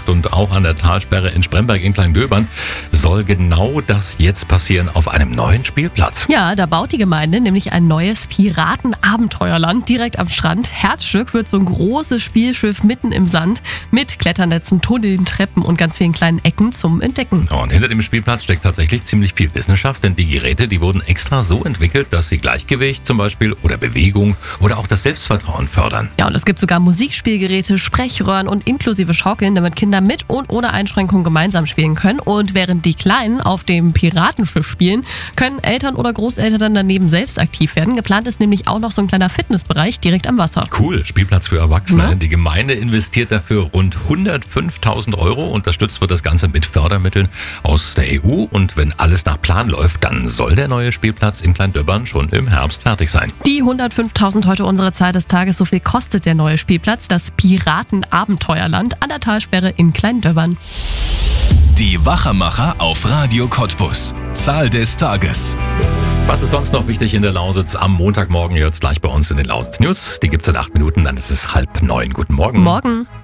und auch an der Talsperre in Spremberg in Kleindöbern soll genau das jetzt passieren auf einem neuen Spielplatz. Ja, da baut die Gemeinde nämlich ein neues Piratenabenteuerland direkt am Strand. Herzstück wird so ein großes Spielschiff mitten im Sand mit Kletternetzen, Tunneln, Treppen und ganz vielen kleinen Ecken zum Entdecken. Und hinter dem Spielplatz steckt tatsächlich ziemlich viel Wissenschaft, denn die Geräte, die wurden extra so entwickelt, dass sie Gleichgewicht zum Beispiel oder Bewegung oder auch das Selbstvertrauen fördern. Ja, und es gibt sogar Musikspielgeräte, Sprechröhren und inklusive Schaukeln, damit Kinder mit und ohne Einschränkung gemeinsam spielen können. Und während die Kleinen auf dem Piratenschiff spielen, können Eltern oder Großeltern dann daneben selbst aktiv werden. Geplant ist nämlich auch noch so ein kleiner Fitnessbereich direkt am Wasser. Cool, Spielplatz für Erwachsene. Ja. Die Gemeinde investiert dafür rund 105.000 Euro. Unterstützt wird das Ganze mit Fördermitteln aus der EU. Und wenn alles nach Plan läuft, dann soll der neue Spielplatz in Kleindöbern schon im Herbst fertig sein. Die 105.000 heute unsere Zeit des Tages. So viel kostet der neue Spielplatz, das Piratenabenteuerland an der Talsperre in Kleindöbern. Die Wachermacher auf Radio Cottbus. Zahl des Tages. Was ist sonst noch wichtig in der Lausitz am Montagmorgen? Jetzt gleich bei uns in den Lausitz News. Die gibt's in 8 Minuten, dann ist es 8:30. Guten Morgen. Morgen.